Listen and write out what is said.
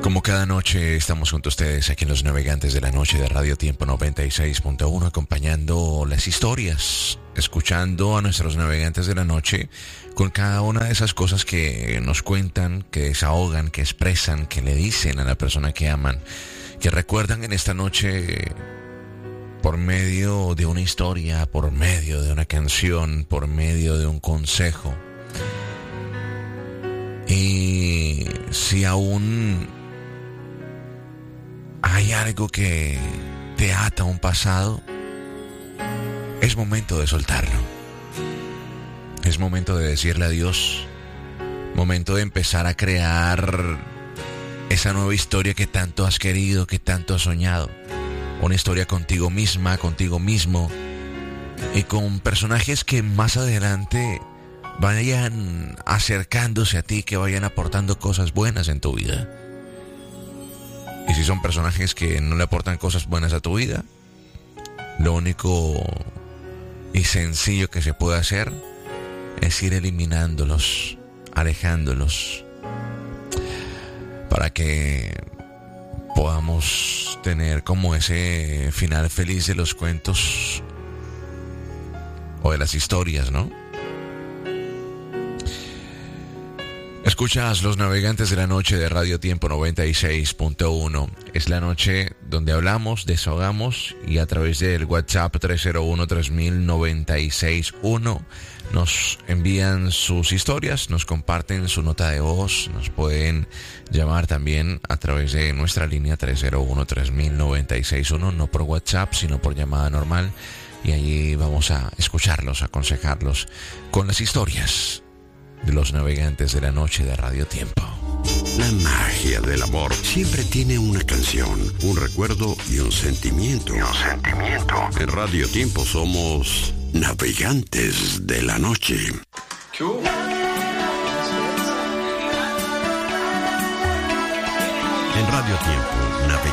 Como cada noche estamos junto a ustedes aquí en Los Navegantes de la Noche de Radio Tiempo 96.1, acompañando las historias, escuchando a nuestros navegantes de la noche con cada una de esas cosas que nos cuentan, que desahogan, que expresan, que le dicen a la persona que aman, que recuerdan en esta noche por medio de una historia, por medio de una canción, por medio de un consejo. Y si aún hay algo que te ata a un pasado, es momento de soltarlo. Es momento de decirle adiós. Momento de empezar a crear esa nueva historia que tanto has querido, que tanto has soñado. Una historia contigo misma, contigo mismo, y con personajes que más adelante vayan acercándose a ti, que vayan aportando cosas buenas en tu vida. Y si son personajes que no le aportan cosas buenas a tu vida, lo único y sencillo que se puede hacer es ir eliminándolos, alejándolos, para que podamos tener como ese final feliz de los cuentos o de las historias, ¿no? Escuchas Los Navegantes de la Noche de Radio Tiempo 96.1. Es la noche donde hablamos, desahogamos, y a través del WhatsApp 301-3000-961 nos envían sus historias, nos comparten su nota de voz, nos pueden llamar también a través de nuestra línea 301-3000-961, no por WhatsApp, sino por llamada normal, y allí vamos a escucharlos, a aconsejarlos con las historias de Los Navegantes de la Noche de Radio Tiempo. La magia del amor siempre tiene una canción, un recuerdo y un sentimiento. En Radio Tiempo somos Navegantes de la Noche. Cool. En Radio Tiempo,